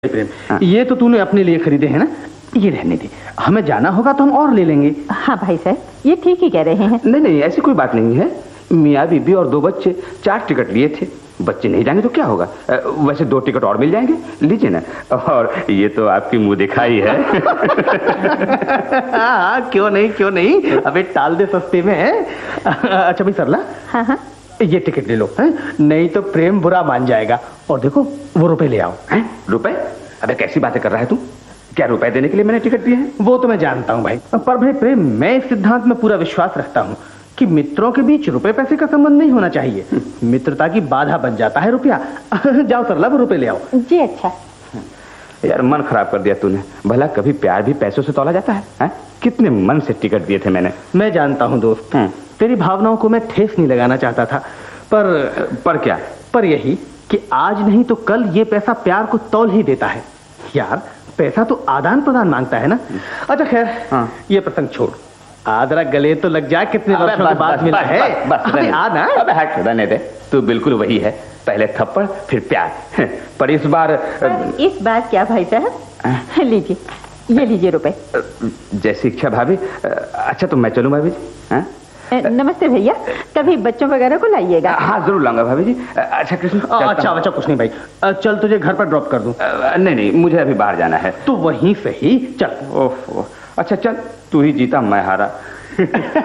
प्रेम, ये तो तूने अपने लिए खरीदे हैं ना, ये रहने दे। हमें जाना होगा तो हम और ले लेंगे। हाँ भाई साहब, ये ठीक ही कह रहे हैं। नहीं नहीं, ऐसी कोई बात नहीं है। मियाँ बीबी और 2 बच्चे 4 टिकट लिए थे। बच्चे नहीं जाएंगे तो क्या होगा? वैसे 2 टिकट और मिल जाएंगे, लीजिए ना। और ये तो आपकी मुंह दिखाई है। क्यों नहीं, अबे टाल दे सस्ते में है। अच्छा भाई सरला, हाँ हाँ, ये टिकट ले लो है? नहीं तो प्रेम बुरा मान जाएगा। और देखो वो रुपए ले आओ। हैं? रुपए? अबे कैसी बातें कर रहा है तू? क्या रुपए देने के लिए मैंने टिकट दिए हैं? वो तो मैं जानता हूँ भाई, पर भाई प्रेम, मैं इस सिद्धांत में पूरा विश्वास रखता हूँ कि मित्रों के बीच रुपए पैसे का संबंध नहीं होना चाहिए। मित्रता की बाधा बन जाता है रुपया। जाओ सरला, वो रुपए ले आओ। जी अच्छा। यार मन खराब कर दिया तूने। भला कभी प्यार भी पैसों से तौला जाता है? हैं? कितने मन से टिकट दिए थे मैंने। मैं जानता हूँ दोस्त, तेरी भावनाओं को मैं ठेस नहीं लगाना चाहता था, पर क्या? पर यही कि आज नहीं तो कल ये पैसा प्यार को तौल ही देता है। यार पैसा तो आदान प्रदान मांगता है ना। अच्छा खैर, ये प्रसंग छोड़, आदरा गले तो लग जाए, कितने वर्षों के बाद मिला है। अबे हट, रहने दे। तू बिल्कुल वही है, पहले थप्पड़ फिर प्यार। पर इस बार क्या भाई साहब? लीजिए, ये लीजिए रुपए। जैसी इच्छा भाभी। अच्छा तो मैं चलूं भाभी जी? नमस्ते भैया, कभी बच्चों वगैरह को लाइएगा। हाँ जरूर लाऊंगा भाभी जी। अच्छा कृष्ण, अच्छा कुछ नहीं भाई, चल तुझे घर पर ड्रॉप कर दूं। नहीं, मुझे अभी बाहर जाना है। तो वहीं से ही चल। ओह अच्छा चल, तू ही जीता मैं हारा।